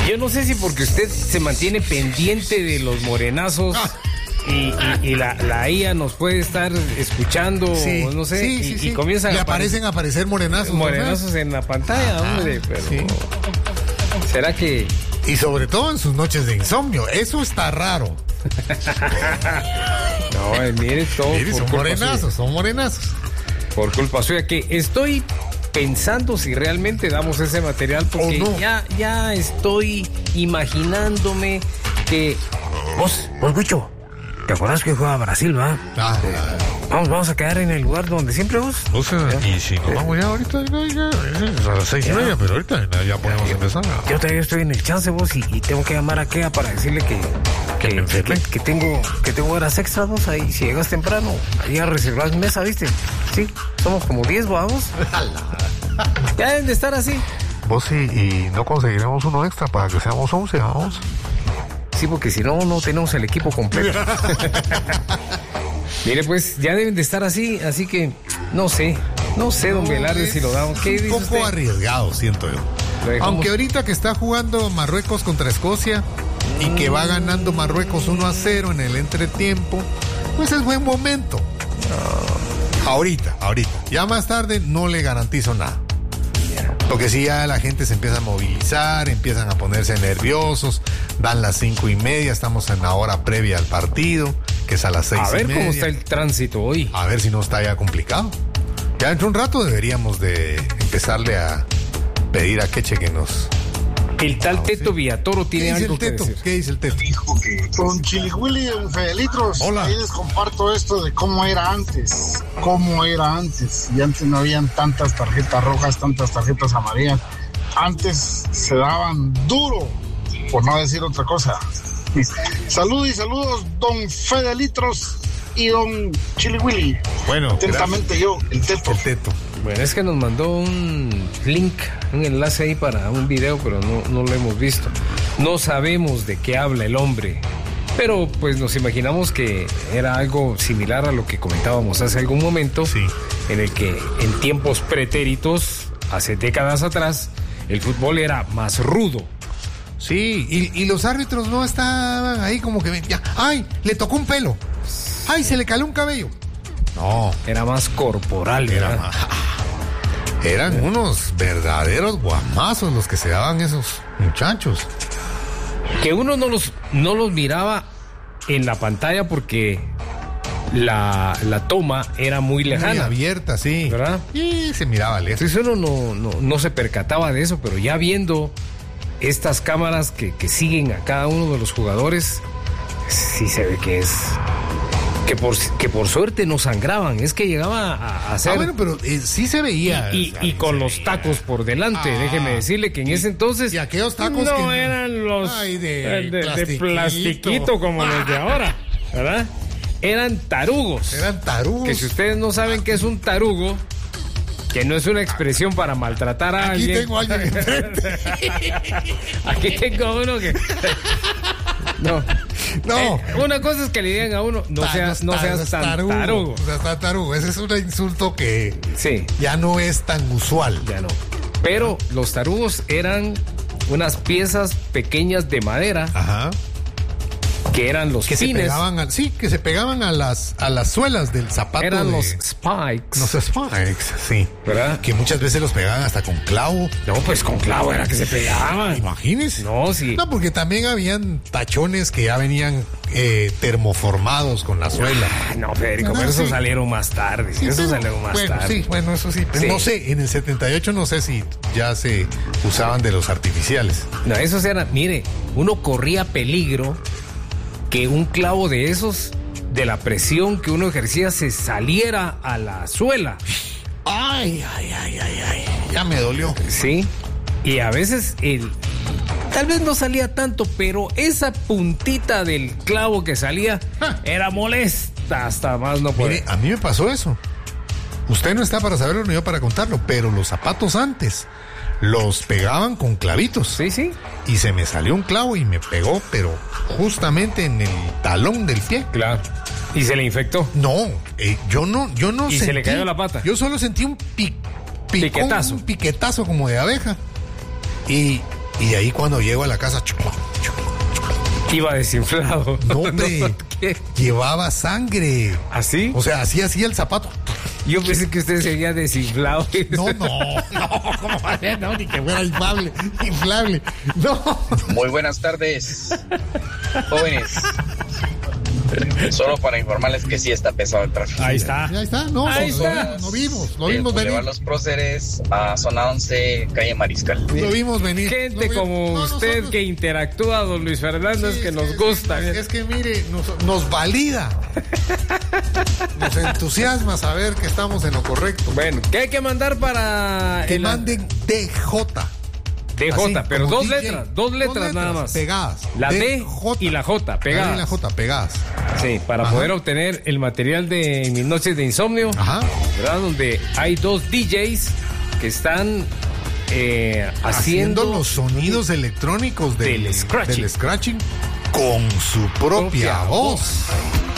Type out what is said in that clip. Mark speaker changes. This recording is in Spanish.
Speaker 1: Yo no sé si porque usted se mantiene pendiente de los morenazos y la IA nos puede estar escuchando, no sé, y comienzan
Speaker 2: Le aparecen a aparecer morenazos.
Speaker 1: Morenazos en la pantalla, hombre, pero...
Speaker 2: Sí.
Speaker 1: ¿Será que...?
Speaker 2: Y sobre todo en sus noches de insomnio, eso está raro.
Speaker 1: No, mire todo.
Speaker 2: Mire, son morenazos.
Speaker 1: Por culpa suya, que estoy pensando si realmente damos ese material, porque
Speaker 2: no.
Speaker 1: ya estoy imaginándome que... Vos, Gucho, ¿te acuerdas que juega Brasil, va? Vamos a quedar en el lugar donde siempre vos.
Speaker 2: O sea, y si nos vamos ya ahorita, ya a las 6:30, pero ahorita ya podemos empezar.
Speaker 1: Yo todavía estoy en el chance, vos, y tengo que llamar a Kea para decirle que tengo horas extras, vos, ahí, si llegas temprano, ahí a reservar mesa, ¿viste? Sí, somos como 10, vamos. Ya deben de estar así.
Speaker 2: Vos y no conseguiremos uno extra para que seamos 11, vamos.
Speaker 1: Sí, porque si no tenemos el equipo completo. Mire, pues, ya deben de estar así que no sé, don Velarde, si lo damos. ¿Qué dice
Speaker 2: un poco
Speaker 1: usted?
Speaker 2: Arriesgado, siento yo. Aunque ahorita que está jugando Marruecos contra Escocia y que va ganando Marruecos 1-0 en el entretiempo, pues es buen momento. Ahorita. Ya más tarde no le garantizo nada. Porque si ya la gente se empieza a movilizar, empiezan a ponerse nerviosos, dan las 5:30, estamos en la hora previa al partido, que es a las 6:30.
Speaker 1: A ver cómo está el tránsito hoy.
Speaker 2: A ver si no está ya complicado. Ya dentro de un rato deberíamos de empezarle a pedir a Queche que nos...
Speaker 1: El tal Teto Villatoro tiene algo que decir.
Speaker 2: ¿Qué dice el Teto?
Speaker 3: Con Chili Willy en Fedelitros.
Speaker 2: Hola.
Speaker 3: Ahí les comparto esto de cómo era antes. Y antes no habían tantas tarjetas rojas, tantas tarjetas amarillas. Antes se daban duro, por no decir otra cosa. Saludos, don Fedelitros y don Chili Willy.
Speaker 2: Bueno,
Speaker 3: atentamente yo, el Teto.
Speaker 1: Bueno, es que nos mandó un link, un enlace ahí para un video, pero no lo hemos visto. No sabemos de qué habla el hombre, pero pues nos imaginamos que era algo similar a lo que comentábamos hace algún momento, en el que en tiempos pretéritos, hace décadas atrás, el fútbol era más rudo.
Speaker 2: Sí, y los árbitros no estaban ahí como que... ¡Ay! Le tocó un pelo. ¡Ay! Se le caló un cabello. No.
Speaker 1: Era más corporal, ¿verdad?
Speaker 2: Eran unos verdaderos guamazos los que se daban esos muchachos.
Speaker 1: Que uno no los miraba en la pantalla porque la toma era muy lejana.
Speaker 2: Muy abierta, sí.
Speaker 1: ¿Verdad?
Speaker 2: Y se miraba lejos.
Speaker 1: Entonces uno no se percataba de eso, pero ya viendo estas cámaras que siguen a cada uno de los jugadores, sí se ve que es... Que por suerte no sangraban, es que llegaba a hacer...
Speaker 2: bueno, pero sí se veía.
Speaker 1: Y con los tacos por delante, déjeme decirle que en ese entonces...
Speaker 2: Y aquellos tacos
Speaker 1: no eran los de plastiquito como los de ahora, ¿verdad? Eran tarugos. Que si ustedes no saben qué es un tarugo, que no es una expresión para maltratar a alguien.
Speaker 2: Aquí tengo a alguien enfrente.
Speaker 1: Aquí tengo uno que... No. Una cosa es que le digan a uno, no seas tan tarugo.
Speaker 2: No seas tan tarugo. Ese es un insulto que ya no es tan usual.
Speaker 1: Ya no. Pero los tarugos eran unas piezas pequeñas de madera.
Speaker 2: Ajá.
Speaker 1: Que eran los pines.
Speaker 2: Que se pegaban a las suelas del zapato.
Speaker 1: Eran los spikes.
Speaker 2: Los spikes, sí.
Speaker 1: ¿Verdad?
Speaker 2: Que muchas veces los pegaban hasta con clavo.
Speaker 1: No, pues con clavo era que se pegaban.
Speaker 2: Imagínese.
Speaker 1: No, sí.
Speaker 2: No, porque también habían tachones que ya venían termoformados con la suela.
Speaker 1: No, Federico, pero eso salieron más tarde.
Speaker 2: Sí,
Speaker 1: eso salieron más tarde.
Speaker 2: Bueno, eso sí. Pero no sé, en el 78 no sé si ya se usaban de los artificiales.
Speaker 1: No, esos eran, mire, uno corría peligro que un clavo de esos, de la presión que uno ejercía, se saliera a la suela.
Speaker 2: Ay. Ya me dolió.
Speaker 1: Sí. Y a veces tal vez no salía tanto, pero esa puntita del clavo que salía era molesta hasta más no poder.
Speaker 2: Mire, a mí me pasó eso. Usted no está para saberlo ni yo para contarlo, pero los zapatos antes los pegaban con clavitos.
Speaker 1: Sí.
Speaker 2: Y se me salió un clavo y me pegó, pero justamente en el talón del pie.
Speaker 1: Claro. ¿Y se le infectó?
Speaker 2: No, yo no
Speaker 1: ¿Y
Speaker 2: sentí,
Speaker 1: se le cayó la pata?
Speaker 2: Yo solo sentí un piquetazo. Un piquetazo como de abeja. Y Y ahí cuando llego a la casa,
Speaker 1: iba desinflado.
Speaker 2: no, hombre,
Speaker 1: ¿Qué?
Speaker 2: llevaba sangre.
Speaker 1: ¿Así?
Speaker 2: O sea, así hacía el zapato.
Speaker 1: Yo pensé que usted seguía desinflado.
Speaker 2: No, ¿cómo va a ser? No, ni que fuera inflable. No.
Speaker 4: Muy buenas tardes, jóvenes. Solo para informarles que sí está pesado el tráfico.
Speaker 1: Ahí está.
Speaker 2: Ahí está, no,
Speaker 1: Ahí
Speaker 2: lo
Speaker 1: está.
Speaker 2: vimos
Speaker 4: Del
Speaker 2: venir.
Speaker 4: Boulevard Los Próceres a Zona 11, calle Mariscal.
Speaker 2: Lo vimos venir.
Speaker 1: Gente como usted
Speaker 2: nosotros,
Speaker 1: que interactúa, don Luis Fernando,
Speaker 2: sí,
Speaker 1: es que nos gusta.
Speaker 2: Es que mire, nos valida. Nos entusiasma saber que estamos en lo correcto.
Speaker 1: Bueno, ¿qué hay que mandar para
Speaker 2: Que manden DJ.
Speaker 1: DJ,
Speaker 2: Así,
Speaker 1: pero
Speaker 2: como
Speaker 1: dos
Speaker 2: DJ.
Speaker 1: letras nada más.
Speaker 2: Pegadas.
Speaker 1: La D y la J
Speaker 2: La D
Speaker 1: pegadas.
Speaker 2: y la J pegadas.
Speaker 1: Sí, para
Speaker 2: Ajá.
Speaker 1: poder obtener el material de Mis Noches de Insomnio,
Speaker 2: Ajá.
Speaker 1: ¿verdad? Donde hay dos DJs que están
Speaker 2: Haciendo
Speaker 1: haciendo
Speaker 2: los sonidos electrónicos del
Speaker 1: scratching.
Speaker 2: scratching con su propia voz.